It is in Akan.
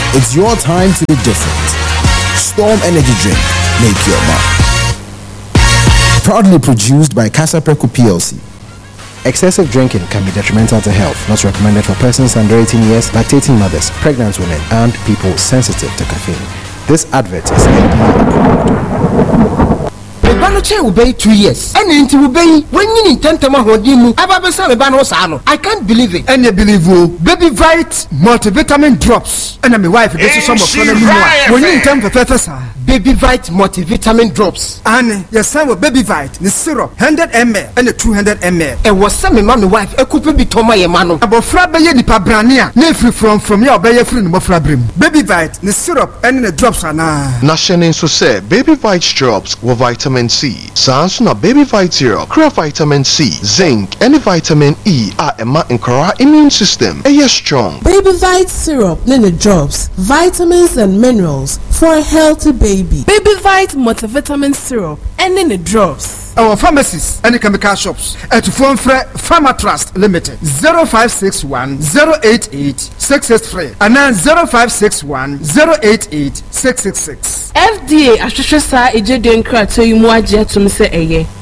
It's your time to be different. Storm Energy Drink. Make your mark. Proudly produced by Casa Preco PLC. Excessive drinking can be detrimental to health. Not recommended for persons under 18 years, lactating mothers, pregnant women, and people sensitive to caffeine. This advert is FDA approved. Banoche will be 2 years. And into obey when you intend to Mahodimu. I can't believe it. And I believe you. Baby Vite multivitamin drops. And my wife is some of them. When you intend for Professor Baby Vite multivitamin drops. And your son with Baby Vite, the syrup 100 ml and the 200 ml. And was some my wife a couple be Toma Yamano. About Frabaye di Pabrania. Nefree from your Bayer free no Frabrim. Baby Vite, the syrup and the drops are now. National so say Baby Vite drops with vitamin C. Sansuna Baby Vite syrup, clear vitamin C, zinc, and vitamin E are a immune system. A strong. Baby Vite syrup, nene drops, vitamins and minerals for a healthy baby. Baby Vite multivitamin syrup and nene drops. Our pharmacies and chemical shops at Phone Pharma Trust Limited 0561 088 663 and then 0561 088 666. FDA Ashusha Sa Eje Denkra to you more jet to Mr. Eye.